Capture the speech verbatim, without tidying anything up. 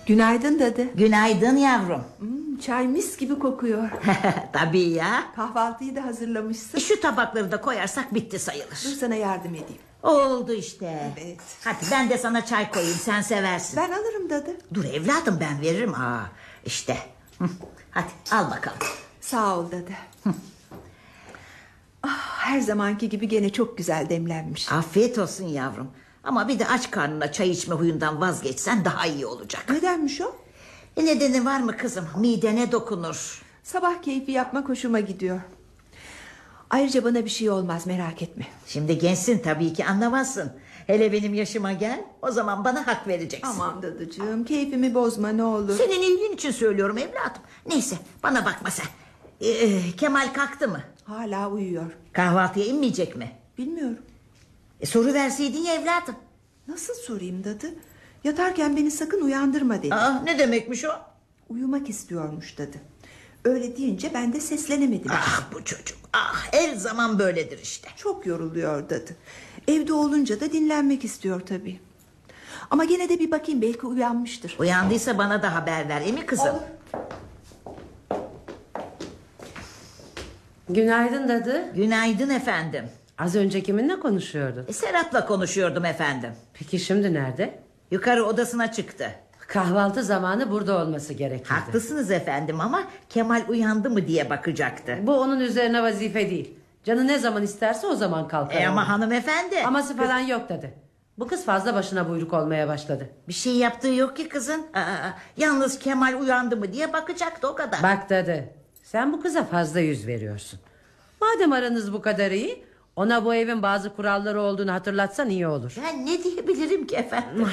Günaydın dadı. Günaydın yavrum. Hmm, çay mis gibi kokuyor. Tabii ya. Kahvaltıyı da hazırlamışsın. E, Şu tabakları da koyarsak bitti sayılır. Dur sana yardım edeyim. Oldu işte. Evet. Hadi ben de sana çay koyayım, sen seversin. Ben alırım dadı. Dur evladım, ben veririm. Aa, işte. Hı. Hadi al bakalım. Sağ ol dadı. Ah, her zamanki gibi gene çok güzel demlenmiş. Afiyet olsun yavrum. Ama bir de aç karnına çay içme huyundan vazgeçsen daha iyi olacak. Nedenmiş o? E, nedeni var mı kızım? Midene dokunur. Sabah keyfi yapmak hoşuma gidiyor. Ayrıca bana bir şey olmaz, merak etme. Şimdi gençsin tabii ki, anlamazsın. Hele benim yaşıma gel, o zaman bana hak vereceksin. Aman dadıcığım, keyfimi bozma ne olur. Senin iyiliğin için söylüyorum evladım. Neyse, bana bakma sen. Ee, Kemal kalktı mı? Hala uyuyor. Kahvaltıya inmeyecek mi? Bilmiyorum. E, soru verseydin ya evladım. Nasıl sorayım dadı? Yatarken beni sakın uyandırma dedi. Aa, ne demekmiş o? Uyumak istiyormuş dadı. Öyle deyince ben de seslenemedim. Ah bu çocuk, ah her zaman böyledir işte. Çok yoruluyor dadı. Evde olunca da dinlenmek istiyor tabii. Ama gene de bir bakayım, belki uyanmıştır. Uyandıysa bana da haber ver, iyi mi kızım? Olur. Günaydın dadı. Günaydın efendim. Az önce kiminle konuşuyordun? E, Serap'la konuşuyordum efendim. Peki şimdi nerede? Yukarı odasına çıktı. Kahvaltı zamanı burada olması gerekirdi. Haklısınız efendim ama Kemal uyandı mı diye bakacaktı. Bu onun üzerine vazife değil. Canı ne zaman isterse o zaman kalkar. E, ama olur. hanımefendi. Aması falan yok dedi. Bu kız fazla başına buyruk olmaya başladı. Bir şey yaptığı yok ki kızın. Aa, yalnız Kemal uyandı mı diye bakacaktı, o kadar. Bak dadı, sen bu kıza fazla yüz veriyorsun. Madem aranız bu kadar iyi, ona bu evin bazı kuralları olduğunu hatırlatsan iyi olur. Ben ne diyebilirim ki efendim?